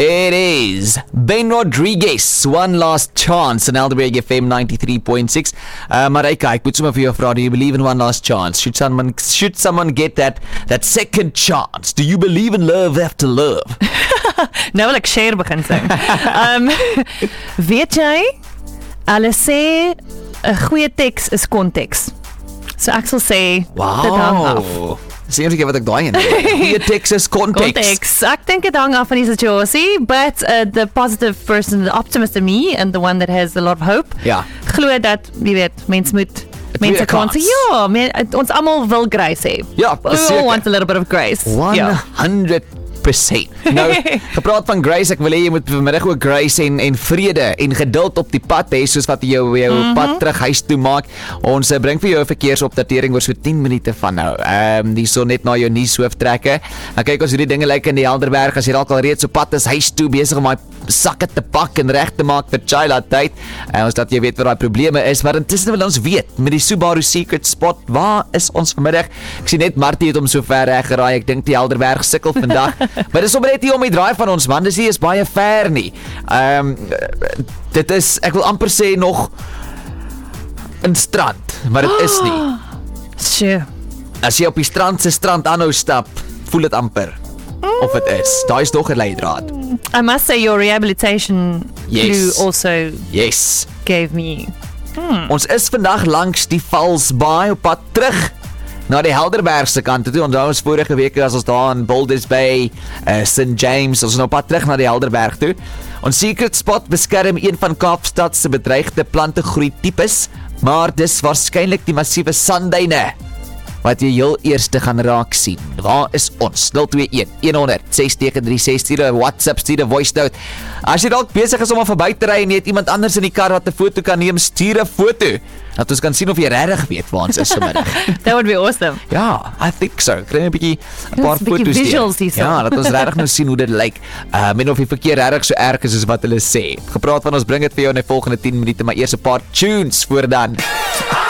It is Ben Rodriguez, One Last Chance on Elderberg FM 93.6. Marika, ek moet sommer vir jou vra, do you believe in one last chance? Should someone get that second chance? Do you believe in love after love? Nou wil ek share begin sing. Weet jy, hulle sê 'n goeie teks is konteks. So ek sal sê, dit hang af. Sê eers wat ek daai in. Goeie teks is konteks. Ek dink dit hang af van die situasie, but the positive person, the optimist in me, and the one that has a lot of hope, glo dat, jy weet, mense kan sê, ja, ons almal wil grace hê. Ja, we all want a little bit of grace. 100%. Nou, gepraat van grace, ek wil hê jy moet vanmiddag ook grace en vrede en geduld op die pad hê, soos wat jou pad terug huis toe maak. Ons bring vir jou 'n verkeersopdatering oor so 10 minute van nou. Die son net na jou nuushoof trekke. Dan kyk ons hoe die dinge lyk in die Helderberg, as jy dalk al reeds op pad is huis toe, besig om daai sakke te pak en reg te maak vir Chila tyd. Ons dat jy weet wat daai probleme is, maar intussen wil ons weet met die Subaru Secret Spot, waar is ons vanmiddag? Ek sien net Martie het hom so ver reg geraai. Ek dink die Helderberg sukkel vandag. Maar dis sommer net hier om die draai van ons man, dis nie is baie ver nie. Dit is, ek wil amper sê nog 'n strand, maar dit is nie. Sure. As jy op die strand aanhou stap, voel dit amper of dit is. Daar is nog 'n leidraad. I must say your rehabilitation crew also gave me. Ons is vandag langs die Valsbaai op pad terug na die Helderbergse kant toe. Onthou ons vorige week as ons daar in Boulders Bay, St. James, ons nou pad terug na die Helderberg toe. Ons Secret Spot beskerm een van Kaapstad se bedreigde plantegroei tipes, maar dis waarskynlik die massiewe sandduine wat jy heel eerste gaan raak sien. Waar is ons? 021-100-69360, stuur 'n WhatsApp, stuur 'n voice note. As jy dalk besig is om verby te ry en jy het iemand anders in die kar wat 'n foto kan neem, stuur 'n foto. Dat ons kan sien of jy regtig weet waar ons is vanmiddag. That would be awesome. Ja, I think so. Kry 'n bietjie 'n paar foto's hier. Ja, dat ons regtig nou sien hoe dit lyk. En of die verkeer regtig so erg is soos wat hulle sê. Gepraat van ons bring dit vir jou in die volgende 10 minute, maar eers 'n paar tunes voor dan.